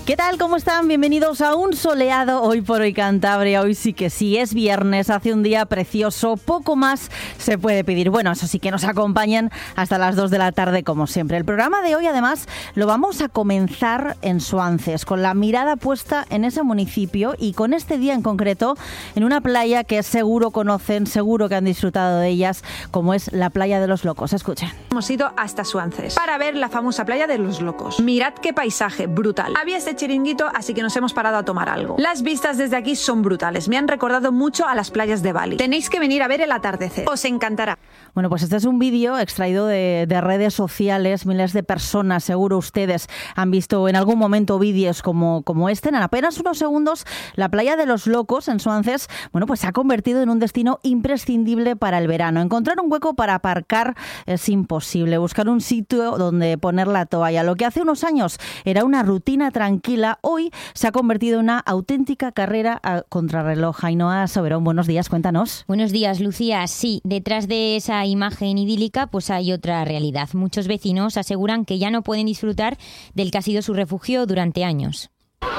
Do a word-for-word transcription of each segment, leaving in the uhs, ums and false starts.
¿Qué tal? ¿Cómo están? Bienvenidos a un soleado Hoy por Hoy Cantabria. Hoy sí que sí, es viernes, hace un día precioso, poco más se puede pedir. Bueno, eso sí, que nos acompañen hasta las dos de la tarde como siempre. El programa de hoy además lo vamos a comenzar en Suances, con la mirada puesta en ese municipio y con este día en concreto en una playa que seguro conocen, seguro que han disfrutado de ellas, como es la Playa de los Locos. Escuchen. Hemos ido hasta Suances para ver la famosa Playa de los Locos. Mirad qué paisaje, brutal. Había este chiringuito, así que nos hemos parado a tomar algo. Las vistas desde aquí son brutales, me han recordado mucho a las playas de Bali. Tenéis que venir a ver el atardecer, os encantará. Bueno, pues este es un vídeo extraído de, de redes sociales. Miles de personas, seguro ustedes, han visto en algún momento vídeos como, como este. En apenas unos segundos, la Playa de los Locos en Suances, bueno, pues se ha convertido en un destino imprescindible para el verano. Encontrar un hueco para aparcar es imposible. Buscar un sitio donde poner la toalla. Lo que hace unos años era una rutina tranquila, hoy se ha convertido en una auténtica carrera a contrarreloj. Ainhoa Soberón, buenos días, cuéntanos. Buenos días, Lucía. Sí, detrás de esa imagen idílica pues hay otra realidad. Muchos vecinos aseguran que ya no pueden disfrutar del que ha sido su refugio durante años.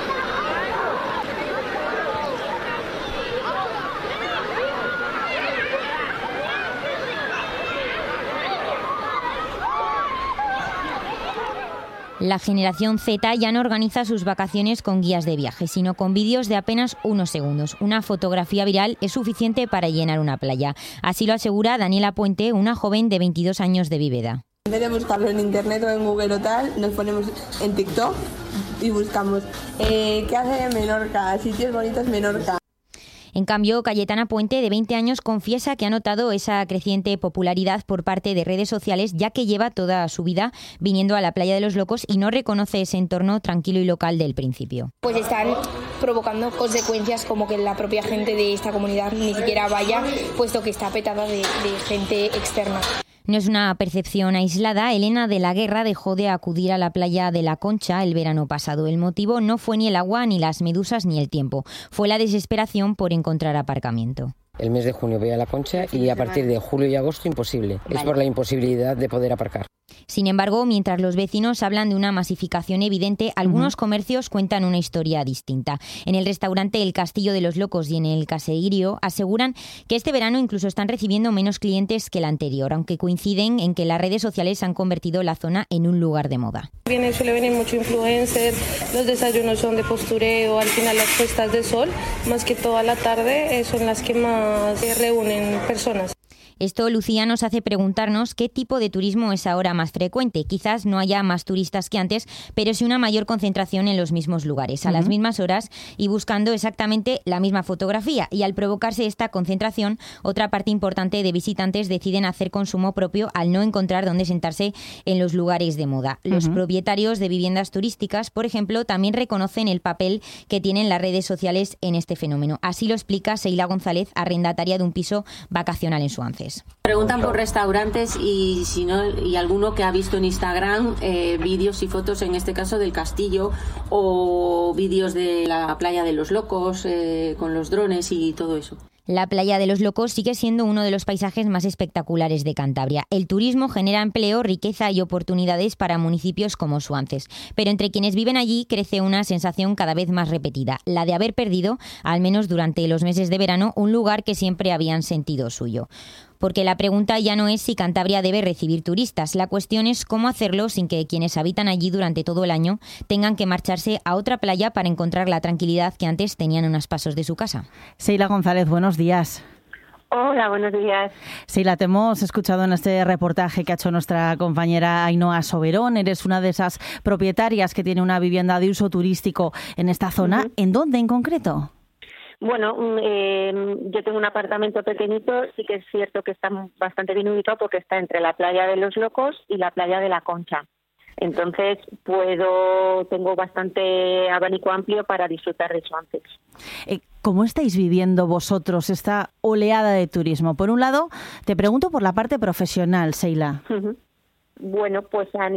La generación Z ya no organiza sus vacaciones con guías de viaje, sino con vídeos de apenas unos segundos. Una fotografía viral es suficiente para llenar una playa. Así lo asegura Daniela Puente, una joven de veintidós años de Viveda. En vez de buscarlo en internet o en Google o tal, nos ponemos en TikTok y buscamos eh, ¿qué hace Menorca? Sitios bonitos Menorca. En cambio, Cayetana Puente, de veinte años, confiesa que ha notado esa creciente popularidad por parte de redes sociales, ya que lleva toda su vida viniendo a la Playa de los Locos y no reconoce ese entorno tranquilo y local del principio. Pues están provocando consecuencias como que la propia gente de esta comunidad ni siquiera vaya, puesto que está petada de, de gente externa. No es una percepción aislada. Elena de la Guerra dejó de acudir a la playa de La Concha el verano pasado. El motivo no fue ni el agua, ni las medusas, ni el tiempo. Fue la desesperación por encontrar aparcamiento. El mes de junio voy a La Concha y a partir de julio y agosto imposible. Vale. Es por la imposibilidad de poder aparcar. Sin embargo, mientras los vecinos hablan de una masificación evidente, algunos uh-huh. comercios cuentan una historia distinta. En el restaurante El Castillo de los Locos y en el Caserío aseguran que este verano incluso están recibiendo menos clientes que el anterior, aunque coinciden en que las redes sociales han convertido la zona en un lugar de moda. Viene, suele venir mucho influencer, los desayunos son de postureo, al final las puestas de sol, más que toda la tarde, son las que más se reúnen personas. Esto, Lucía, nos hace preguntarnos qué tipo de turismo es ahora más frecuente. Quizás no haya más turistas que antes, pero sí una mayor concentración en los mismos lugares, a uh-huh. las mismas horas y buscando exactamente la misma fotografía. Y al provocarse esta concentración, otra parte importante de visitantes deciden hacer consumo propio al no encontrar dónde sentarse en los lugares de moda. Los uh-huh. propietarios de viviendas turísticas, por ejemplo, también reconocen el papel que tienen las redes sociales en este fenómeno. Así lo explica Seila González, arrendataria de un piso vacacional en Suances. Preguntan por restaurantes y si no y alguno que ha visto en Instagram eh, vídeos y fotos, en este caso del castillo, o vídeos de la Playa de los Locos eh, con los drones y todo eso. La Playa de los Locos sigue siendo uno de los paisajes más espectaculares de Cantabria. El turismo genera empleo, riqueza y oportunidades para municipios como Suances. Pero entre quienes viven allí crece una sensación cada vez más repetida, la de haber perdido, al menos durante los meses de verano, un lugar que siempre habían sentido suyo. Porque la pregunta ya no es si Cantabria debe recibir turistas, la cuestión es cómo hacerlo sin que quienes habitan allí durante todo el año tengan que marcharse a otra playa para encontrar la tranquilidad que antes tenían a unos pasos de su casa. Seila González, buenos días. Hola, buenos días. Seila, te hemos escuchado en este reportaje que ha hecho nuestra compañera Ainhoa Soberón. Eres una de esas propietarias que tiene una vivienda de uso turístico en esta zona. Uh-huh. ¿En dónde en concreto? Bueno, eh, yo tengo un apartamento pequeñito, sí que es cierto que está bastante bien ubicado porque está entre la Playa de los Locos y la Playa de La Concha. Entonces, puedo tengo bastante abanico amplio para disfrutar de Suances. Eh, ¿Cómo estáis viviendo vosotros esta oleada de turismo? Por un lado, te pregunto por la parte profesional, Seila. Uh-huh. Bueno, pues a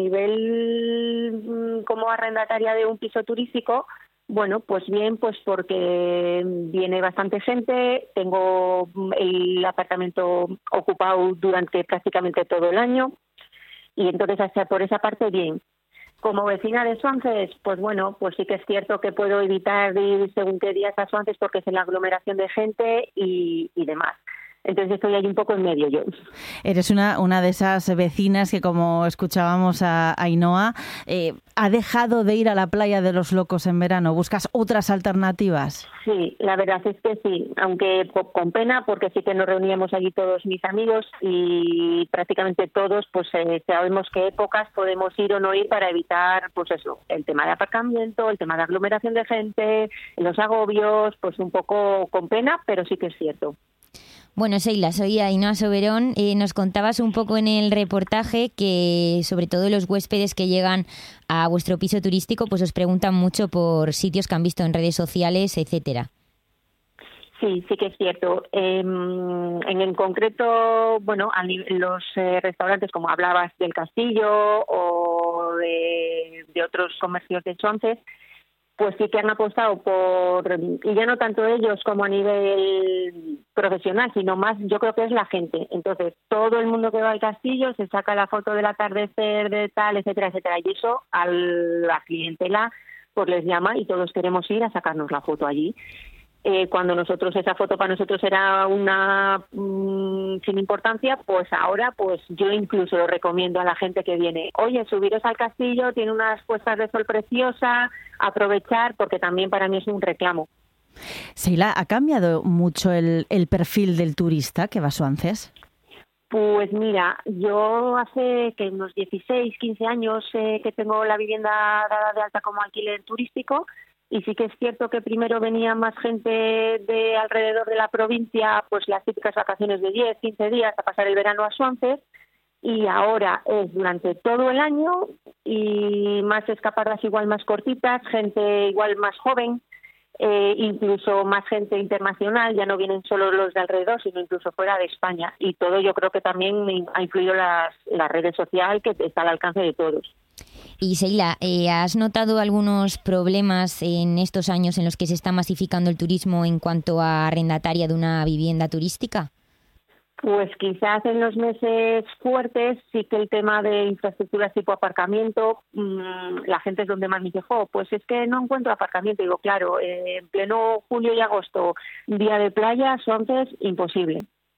nivel como arrendataria de un piso turístico, bueno, pues bien, pues porque viene bastante gente, tengo el apartamento ocupado durante prácticamente todo el año y entonces hasta por esa parte bien. Como vecina de Suances, pues bueno, pues sí que es cierto que puedo evitar ir según qué días a Suances porque es en la aglomeración de gente y, y demás. Entonces estoy ahí un poco en medio yo. Eres una, una de esas vecinas que, como escuchábamos a Ainhoa, eh, ha dejado de ir a la playa de los Locos en verano. ¿Buscas otras alternativas? Sí, la verdad es que sí, aunque con pena, porque sí que nos reuníamos allí todos mis amigos y prácticamente todos pues eh, sabemos qué épocas podemos ir o no ir para evitar pues eso, el tema de aparcamiento, el tema de aglomeración de gente, los agobios, pues un poco con pena, pero sí que es cierto. Bueno, Sheila, soy Ainhoa Soberón. Eh, nos contabas un poco en el reportaje que, sobre todo los huéspedes que llegan a vuestro piso turístico, pues os preguntan mucho por sitios que han visto en redes sociales, etcétera. Sí, sí que es cierto. Eh, en, en concreto, bueno, a los eh, restaurantes, como hablabas del Castillo o de, de otros comercios de Suances, pues sí que han apostado por, y ya no tanto ellos como a nivel profesional, sino más yo creo que es la gente. Entonces, todo el mundo que va al castillo se saca la foto del atardecer, de tal, etcétera, etcétera. Y eso a la clientela pues les llama y todos queremos ir a sacarnos la foto allí. Eh, cuando nosotros, esa foto para nosotros era una mmm, sin importancia, pues ahora pues yo incluso lo recomiendo a la gente que viene. Oye, subiros al castillo, tiene unas puestas de sol preciosas, aprovechar, porque también para mí es un reclamo. Sheila, ¿ha cambiado mucho el, el perfil del turista que va a Suances? Pues mira, yo hace que unos dieciséis, quince años eh, que tengo la vivienda dada de alta como alquiler turístico. Y sí que es cierto que primero venía más gente de alrededor de la provincia, pues las típicas vacaciones de diez, quince días a pasar el verano a Suances, y ahora es durante todo el año y más escapadas igual más cortitas, gente igual más joven, eh, incluso más gente internacional, ya no vienen solo los de alrededor, sino incluso fuera de España. Y todo yo creo que también ha influido las, las redes sociales, que está al alcance de todos. Y Sheila, eh, ¿has notado algunos problemas en estos años en los que se está masificando el turismo en cuanto a arrendataria de una vivienda turística? Pues quizás en los meses fuertes sí que el tema de infraestructuras tipo aparcamiento, mmm, la gente es donde más me dice, jo, pues es que no encuentro aparcamiento. Digo, claro, eh, en pleno julio y agosto, día de playa, Suances, imposible.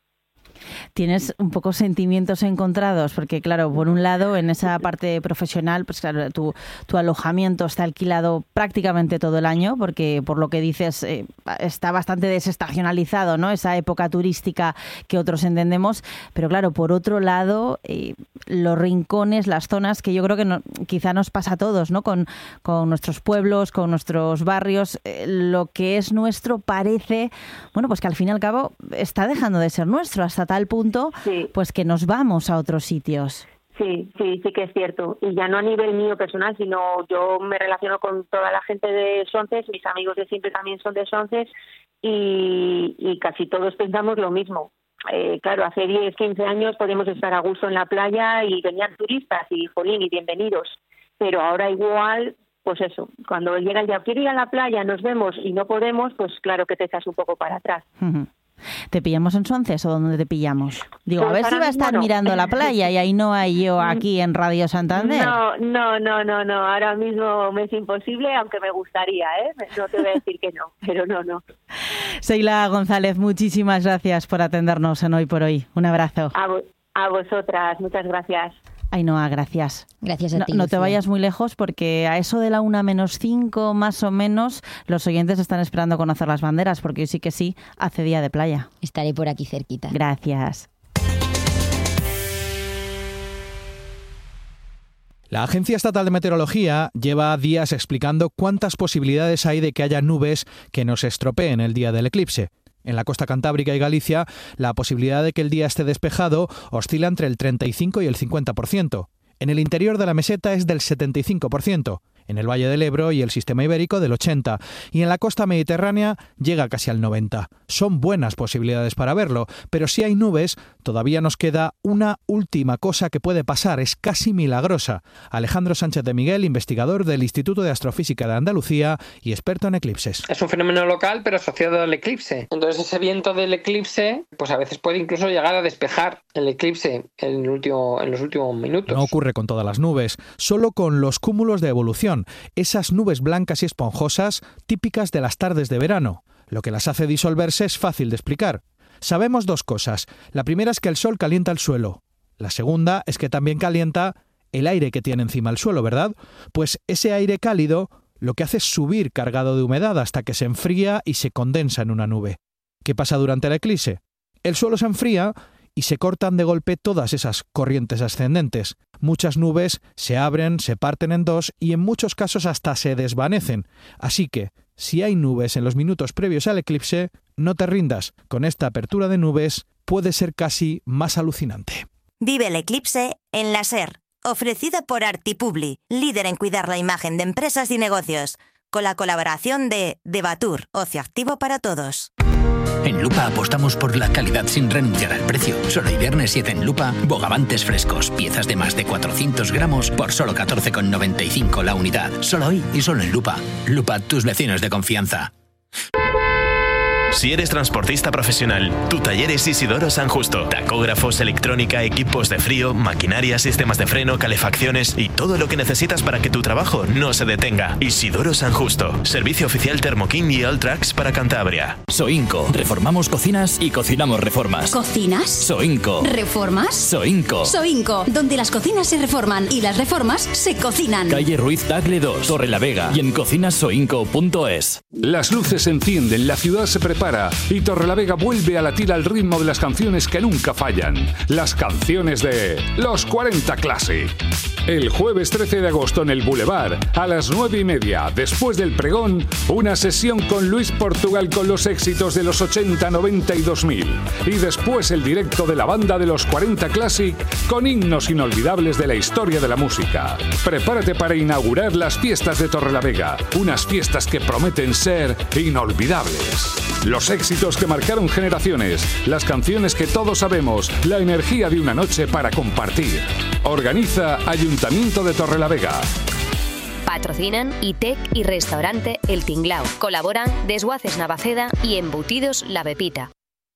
Tienes un poco sentimientos encontrados, porque claro, por un lado, en esa parte profesional, pues claro, tu, tu alojamiento está alquilado prácticamente todo el año, porque por lo que dices, eh, está bastante desestacionalizado, ¿no? Esa época turística que otros entendemos, pero claro, por otro lado, eh, los rincones, las zonas que yo creo que no, quizá nos pasa a todos, ¿no? Con, con nuestros pueblos, con nuestros barrios, eh, lo que es nuestro parece, bueno, pues que al fin y al cabo está dejando de ser nuestro, hasta tal punto, sí, pues que nos vamos a otros sitios. Sí, sí, sí que es cierto. Y ya no a nivel mío personal, sino yo me relaciono con toda la gente de Suances, mis amigos de siempre también son de Suances y, y casi todos pensamos lo mismo. Eh, claro, hace diez, quince años podíamos estar a gusto en la playa y venían turistas y jolín y bienvenidos. Pero ahora igual, pues eso, cuando llega el día, quiero ir a la playa, nos vemos y no podemos, pues claro que te echas un poco para atrás. Uh-huh. ¿Te pillamos en Suances o dónde te pillamos? Digo, pues a ver si va a estar no. mirando la playa y ahí no hay yo aquí en Radio Santander. No, no, no, no, no. Ahora mismo me es imposible, aunque me gustaría, ¿eh? No te voy a decir que no, pero no, no. Sheila González, muchísimas gracias por atendernos en Hoy por Hoy. Un abrazo. A, vo- a vosotras, muchas gracias. Ainhoa, gracias. Gracias a ti. No, no te vayas muy lejos porque a eso de la una menos cinco, más o menos, los oyentes están esperando conocer las banderas, porque hoy sí que sí, hace día de playa. Estaré por aquí cerquita. Gracias. La Agencia Estatal de Meteorología lleva días explicando cuántas posibilidades hay de que haya nubes que nos estropeen el día del eclipse. En la costa cantábrica y Galicia, la posibilidad de que el día esté despejado oscila entre el treinta y cinco y el cincuenta por ciento. En el interior de la meseta es del setenta y cinco por ciento. En el Valle del Ebro y el sistema ibérico del ochenta, y en la costa mediterránea llega casi al noventa. Son buenas posibilidades para verlo, pero si hay nubes, todavía nos queda una última cosa que puede pasar, es casi milagrosa. Alejandro Sánchez de Miguel, investigador del Instituto de Astrofísica de Andalucía y experto en eclipses. Es un fenómeno local, pero asociado al eclipse. Entonces ese viento del eclipse, pues a veces puede incluso llegar a despejar el eclipse en, el último, en los últimos minutos. No ocurre con todas las nubes, solo con los cúmulos de evolución, esas nubes blancas y esponjosas típicas de las tardes de verano. Lo que las hace disolverse es fácil de explicar. Sabemos dos cosas. La primera es que el sol calienta el suelo. La segunda es que también calienta el aire que tiene encima el suelo, ¿verdad? Pues ese aire cálido lo que hace es subir cargado de humedad hasta que se enfría y se condensa en una nube. ¿Qué pasa durante el eclipse? El suelo se enfría y se cortan de golpe todas esas corrientes ascendentes. Muchas nubes se abren, se parten en dos y en muchos casos hasta se desvanecen. Así que, si hay nubes en los minutos previos al eclipse, no te rindas. Con esta apertura de nubes puede ser casi más alucinante. Vive el eclipse en la SER, ofrecida por Artipubli, líder en cuidar la imagen de empresas y negocios, con la colaboración de Debatur, ocio activo para todos. En Lupa apostamos por la calidad sin renunciar al precio. Solo el viernes siete en Lupa, bogavantes frescos, piezas de más de cuatrocientos gramos por solo catorce con noventa y cinco la unidad. Solo hoy y solo en Lupa. Lupa, tus vecinos de confianza. Si eres transportista profesional, tu taller es Isidoro San Justo. Tacógrafos, electrónica, equipos de frío, maquinaria, sistemas de freno, calefacciones y todo lo que necesitas para que tu trabajo no se detenga. Isidoro San Justo. Servicio oficial Thermoking y Alltrax para Cantabria. Soinco. Reformamos cocinas y cocinamos reformas. ¿Cocinas? Soinco. ¿Reformas? Soinco. Soinco. Donde las cocinas se reforman y las reformas se cocinan. Calle Ruiz Tagle dos, Torrelavega y en cocinas soinco punto es. Las luces se encienden, la ciudad se prepara y Torrelavega vuelve a latir al ritmo de las canciones que nunca fallan. Las canciones de Los cuarenta Classic. El jueves trece de agosto en el Boulevard, a las nueve y media, después del pregón, una sesión con Luis Portugal con los éxitos de los ochenta, noventa y dos mil. Y después el directo de la banda de Los cuarenta Classic con himnos inolvidables de la historia de la música. Prepárate para inaugurar las fiestas de Torrelavega, unas fiestas que prometen ser inolvidables. Los éxitos que marcaron generaciones, las canciones que todos sabemos, la energía de una noche para compartir. Organiza Ayuntamiento de Torrelavega. Patrocinan ITEC y Restaurante El Tinglao. Colaboran Desguaces Navaceda y Embutidos La Pepita.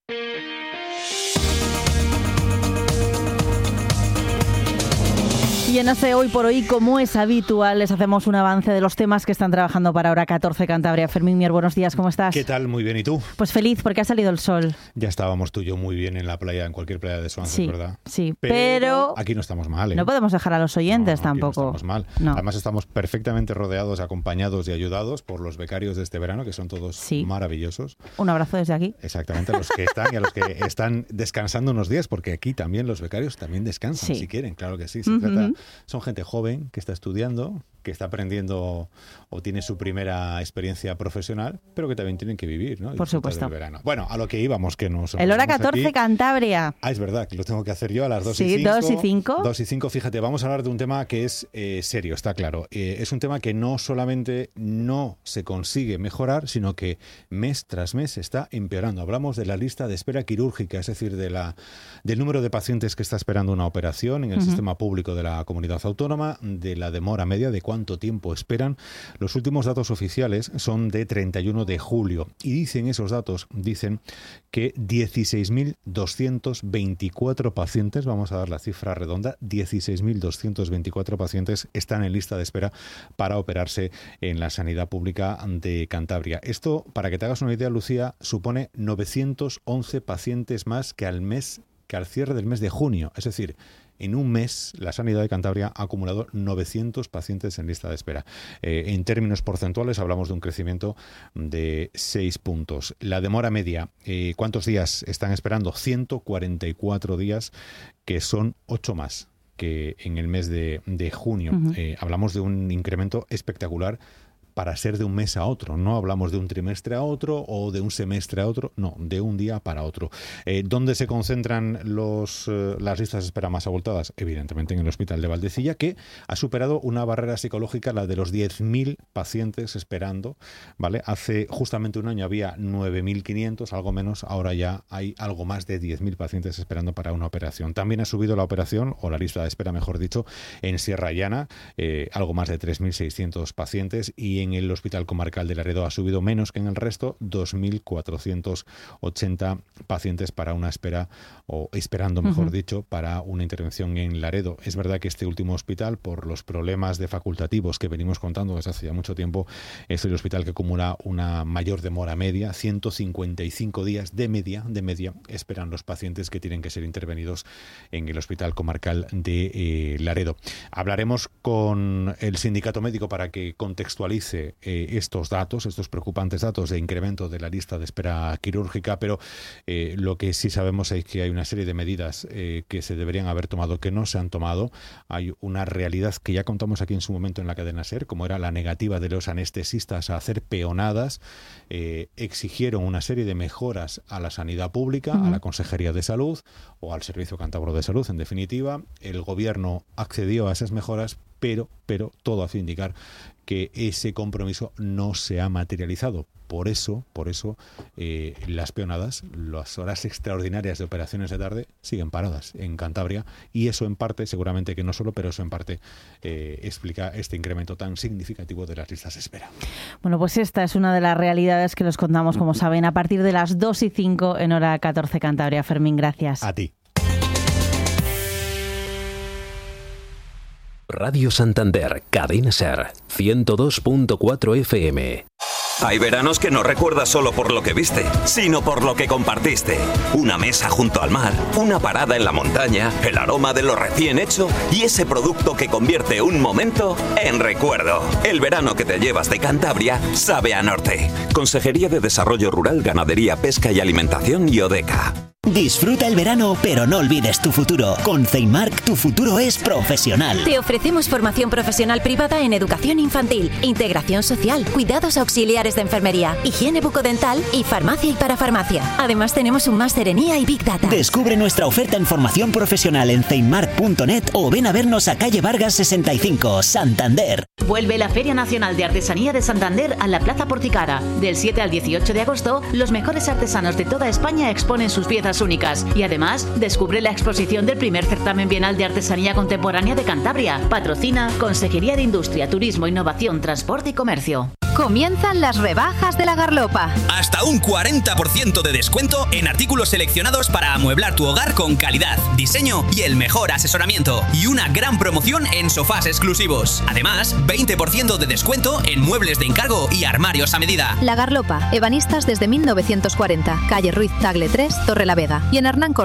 Y en este Hoy por Hoy, como es habitual, les hacemos un avance de los temas que están trabajando para Hora catorce Cantabria. Fermín Mier, buenos días, ¿cómo estás? ¿Qué tal? Muy bien, ¿y tú? Pues feliz, porque ha salido el sol. Ya estábamos tú y yo muy bien en la playa, en cualquier playa de Swansea, sí, ¿verdad? Sí, pero, pero... aquí no estamos mal, ¿eh? No podemos dejar a los oyentes no, tampoco. No estamos mal. No. Además estamos perfectamente rodeados, acompañados y ayudados por los becarios de este verano, que son todos sí. maravillosos. Un abrazo desde aquí. Exactamente, a los que están y a los que están descansando unos días, porque aquí también los becarios también descansan, sí. si quieren, claro que sí. Se uh-huh. trata, son gente joven que está estudiando, que está aprendiendo o tiene su primera experiencia profesional, pero que también tienen que vivir, ¿no? Por supuesto. Del verano. Bueno, a lo que íbamos, que nos... El Hora catorce aquí. Cantabria. Ah, es verdad, que lo tengo que hacer yo a las dos sí, y cinco. dos y cinco. dos y cinco, fíjate, vamos a hablar de un tema que es eh, serio, está claro. Eh, es un tema que no solamente no se consigue mejorar, sino que mes tras mes está empeorando. Hablamos de la lista de espera quirúrgica, es decir, de la, del número de pacientes que está esperando una operación en el uh-huh. sistema público de la comunidad autónoma, de la demora media, de cuánto tiempo esperan. Los últimos datos oficiales son de treinta y uno de julio y dicen esos datos, dicen que dieciséis mil doscientos veinticuatro pacientes, vamos a dar la cifra redonda, dieciséis mil doscientos veinticuatro pacientes están en lista de espera para operarse en la sanidad pública de Cantabria. Esto, para que te hagas una idea, Lucía, supone novecientos once pacientes más que al mes, que al cierre del mes de junio, es decir, en un mes, la Sanidad de Cantabria ha acumulado novecientos pacientes en lista de espera. Eh, en términos porcentuales, hablamos de un crecimiento de seis puntos. La demora media, eh, ¿cuántos días están esperando? ciento cuarenta y cuatro días, que son ocho más que en el mes de, de junio. Uh-huh. Eh, hablamos de un incremento espectacular para ser de un mes a otro. No hablamos de un trimestre a otro o de un semestre a otro, no, de un día para otro. Eh, ¿Dónde se concentran los, eh, las listas de espera más abultadas? Evidentemente en el Hospital de Valdecilla, que ha superado una barrera psicológica, la de los diez mil pacientes esperando, ¿vale? Hace justamente un año había nueve mil quinientos, algo menos, ahora ya hay algo más de diez mil pacientes esperando para una operación. También ha subido la operación, o la lista de espera, mejor dicho, en Sierra Llana, eh, algo más de tres mil seiscientos pacientes, y en el Hospital Comarcal de Laredo ha subido menos que en el resto, dos mil cuatrocientos ochenta pacientes para una espera, o esperando, mejor uh-huh. dicho, para una intervención en Laredo. Es verdad que este último hospital, por los problemas de facultativos que venimos contando desde hace ya mucho tiempo, es el hospital que acumula una mayor demora media, ciento cincuenta y cinco días de media, de media esperan los pacientes que tienen que ser intervenidos en el Hospital Comarcal de eh, Laredo. Hablaremos con el sindicato médico para que contextualice eh, estos datos, estos preocupantes datos de incremento de la lista de espera quirúrgica, pero eh, lo que sí sabemos es que hay una serie de medidas eh, que se deberían haber tomado que no se han tomado. Hay una realidad que ya contamos aquí en su momento en la cadena SER, como era la negativa de los anestesistas a hacer peonadas. Eh, exigieron una serie de mejoras a la sanidad pública, uh-huh. a la Consejería de Salud o al Servicio Cántabro de Salud, en definitiva. El Gobierno accedió a esas mejoras, pero, pero todo hace indicar que ese compromiso no se ha materializado. Por eso, por eso eh, las peonadas, las horas extraordinarias de operaciones de tarde siguen paradas en Cantabria, y eso en parte, seguramente que no solo, pero eso en parte eh, explica este incremento tan significativo de las listas de espera. Bueno, pues esta es una de las realidades que les contamos, como saben, a partir de las dos y cinco en hora catorce Cantabria. Fermín, gracias. A ti. Radio Santander, Cadena SER, ciento dos punto cuatro F M. Hay veranos que no recuerdas solo por lo que viste, sino por lo que compartiste. Una mesa junto al mar, una parada en la montaña, el aroma de lo recién hecho y ese producto que convierte un momento en recuerdo. El verano que te llevas de Cantabria sabe a norte. Consejería de Desarrollo Rural, Ganadería, Pesca y Alimentación y Odeca. Disfruta el verano, pero no olvides tu futuro. Con Ceimarc, tu futuro es profesional. Te ofrecemos formación profesional privada en educación infantil, integración social, cuidados auxiliares de enfermería, higiene bucodental y farmacia y parafarmacia. Además, tenemos un máster en I A y Big Data. Descubre nuestra oferta en formación profesional en ceimarc punto net o ven a vernos a calle Vargas sesenta y cinco, Santander. Vuelve la Feria Nacional de Artesanía de Santander a la Plaza Porticara. Del siete al dieciocho de agosto, los mejores artesanos de toda España exponen sus piezas únicas. Y además, descubre la exposición del primer certamen bienal de artesanía contemporánea de Cantabria. Patrocina Consejería de Industria, Turismo, Innovación, Transporte y Comercio. Comienzan las rebajas de la Garlopa. Hasta un cuarenta por ciento de descuento en artículos seleccionados para amueblar tu hogar con calidad, diseño y el mejor asesoramiento. Y una gran promoción en sofás exclusivos. Además, veinte por ciento de descuento en muebles de encargo y armarios a medida. La Garlopa, ebanistas desde mil novecientos cuarenta, calle Ruiz Tagle tres, Torrelavega. Y en Hernán